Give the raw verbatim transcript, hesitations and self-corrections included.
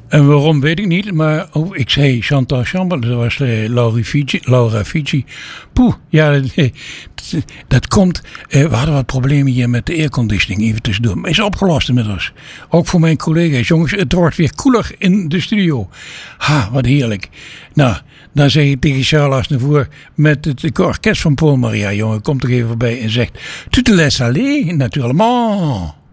En waarom weet ik niet, maar oh, ik zei Chantal Chamber, dat was uh, Laura Fiji. Laura Fiji. Poeh, ja, dat, dat komt. Uh, we hadden wat problemen hier met de airconditioning, even tussendoor. Maar is opgelost inmiddels. Ook voor mijn collega's. Jongens, het wordt weer koeler in de studio. Ha, wat heerlijk. Nou, dan zeg ik tegen Charles Aznavour met het orkest van Paul Maria. Jongen, komt er even voorbij en zegt: Tu te laisses aller, naturellement.